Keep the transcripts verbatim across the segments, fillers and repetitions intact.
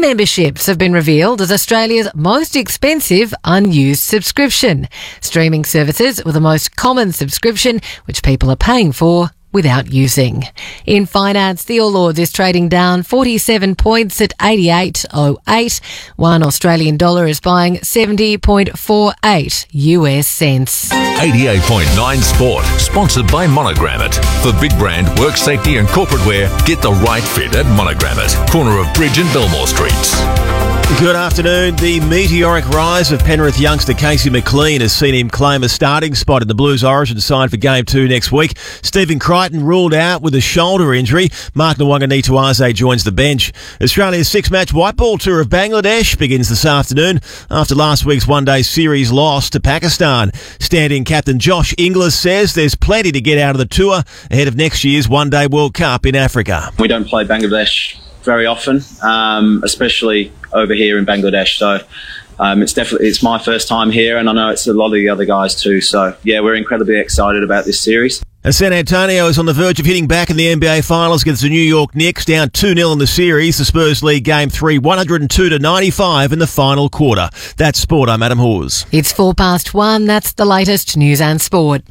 memberships have been revealed as Australia's most expensive unused subscription. Streaming services were the most common subscription, which people are paying for without using. In finance, the All Ords is trading down forty-seven points at eighty-eight oh eight. One Australian dollar is buying seventy point four eight U S cents. eighty-eight point nine Sport, sponsored by Monogram It. For big brand, work safety and corporate wear, get the right fit at Monogram It. Corner of Bridge and Belmore Streets. Good afternoon. The meteoric rise of Penrith youngster Casey McLean has seen him claim a starting spot in the Blues Origin side for Game two next week. Stephen Crichton ruled out with a shoulder injury. Mark Nwanganituaze joins the bench. Australia's six-match white ball tour of Bangladesh begins this afternoon after last week's one-day series loss to Pakistan. Stand-in captain Josh Inglis says there's plenty to get out of the tour ahead of next year's one-day World Cup in Africa. We don't play Bangladesh very often, um, especially over here in Bangladesh. So um, it's definitely it's my first time here, and I know it's a lot of the other guys too. So yeah, we're incredibly excited about this series. And San Antonio is on the verge of hitting back in the N B A Finals against the New York Knicks, down two nil in the series. The Spurs lead Game three, one oh two to ninety-five in the final quarter. That's Sport. I'm Adam Hawes. It's four past one. That's the latest news and sport.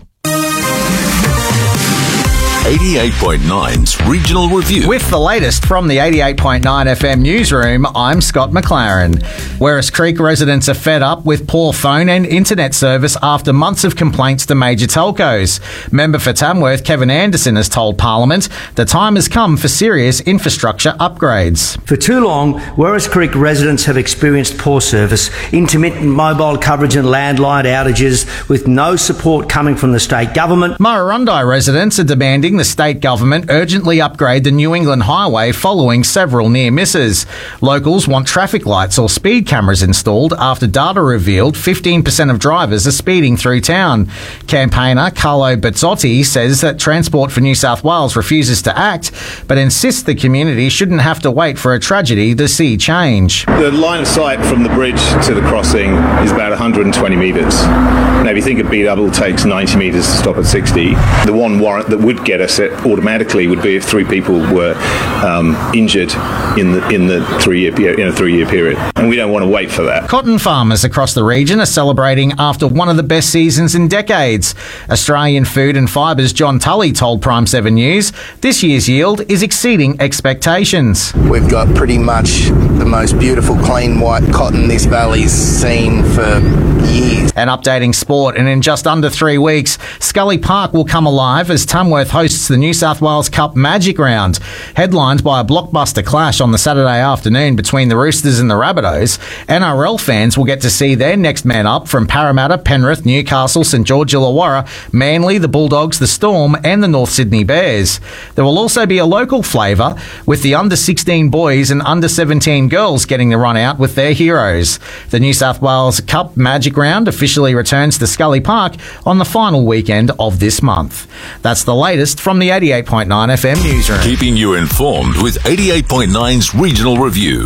eighty-eight point nine's Regional Review. With the latest from the eighty-eight point nine F M newsroom, I'm Scott McLaren. Werris Creek residents are fed up with poor phone and internet service after months of complaints to major telcos. Member for Tamworth, Kevin Anderson, has told Parliament the time has come for serious infrastructure upgrades. For too long, Werris Creek residents have experienced poor service, intermittent mobile coverage and landline outages with no support coming from the state government. Murrurundi residents are demanding the state government urgently upgrade the New England Highway following several near misses. Locals want traffic lights or speed cameras installed after data revealed fifteen percent of drivers are speeding through town. Campaigner Carlo Bezzotti says that Transport for New South Wales refuses to act, but insists the community shouldn't have to wait for a tragedy to see change. The line of sight from the bridge to the crossing is about one hundred twenty metres. Now, if you think a B-double takes ninety metres to stop at sixty, the one warrant that would get us it automatically would be if three people were um, injured in the in the three year in a three year period, and we don't want to wait for that. Cotton farmers across the region are celebrating after one of the best seasons in decades. Australian Food and Fibre's John Tully told Prime seven News this year's yield is exceeding expectations. We've got pretty much the most beautiful clean white cotton this valley's seen for years. And updating sport, and in just under three weeks, Scully Park will come alive as Tamworth hosts the New South Wales Cup Magic Round. Headlined by a blockbuster clash on the Saturday afternoon between the Roosters and the Rabbitohs, N R L fans will get to see their next man up from Parramatta, Penrith, Newcastle, St George Illawarra, Manly, the Bulldogs, the Storm and the North Sydney Bears. There will also be a local flavour with the under sixteen boys and under seventeen girls getting the run out with their heroes. The New South Wales Cup Magic Round officially returns to Scully Park on the final weekend of this month. That's the latest from the eighty-eight point nine F M newsroom. Keeping you informed with eighty-eight point nine's Regional Review.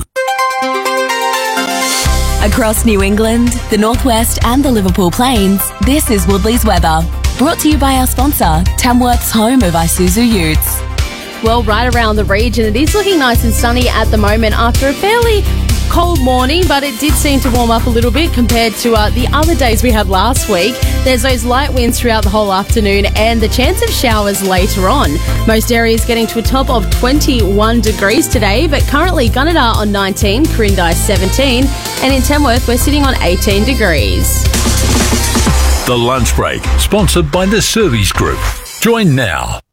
Across New England, the Northwest and the Liverpool Plains, this is Woodley's weather. Brought to you by our sponsor, Tamworth's home of Isuzu Utes. Well, right around the region, it is looking nice and sunny at the moment after a fairly cold morning, but it did seem to warm up a little bit compared to uh, the other days we had last week. There's those light winds throughout the whole afternoon and the chance of showers later on. Most areas getting to a top of twenty-one degrees today, but currently Gunnedah on nineteen, Quirindi seventeen, and in Tamworth we're sitting on eighteen degrees. The Lunch Break, sponsored by the Service Group. Join now.